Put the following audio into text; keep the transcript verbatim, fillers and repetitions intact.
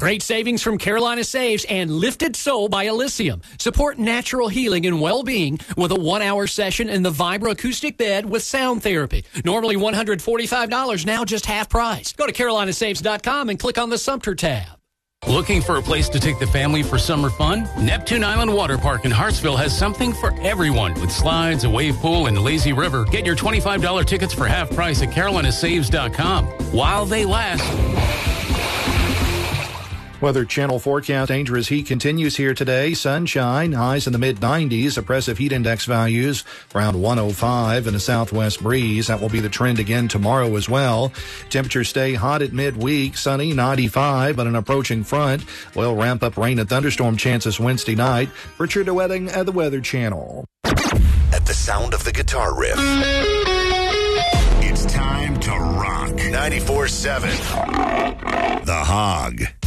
Great savings from Carolina Saves and Lifted Soul by Elysium. Support natural healing and well-being with a one-hour session in the Vibra acoustic bed with sound therapy. Normally one hundred forty-five dollars, now just half price. Go to carolina saves dot com and click on the Sumter tab. Looking for a place to take the family for summer fun? Neptune Island Water Park in Hartsville has something for everyone with slides, a wave pool, and lazy river. Get your twenty-five dollars tickets for half price at carolina saves dot com while they last. Weather Channel forecast. Dangerous heat continues here today. Sunshine, highs in the mid nineties. Oppressive heat index values around one oh five and a southwest breeze. That will be the trend again tomorrow as well. Temperatures stay hot at midweek. Sunny, ninety-five, but an approaching front will ramp up rain and thunderstorm chances Wednesday night. Richard DeWetting at the Weather Channel. At the sound of the guitar riff, it's time to rock. ninety-four seven The Hog.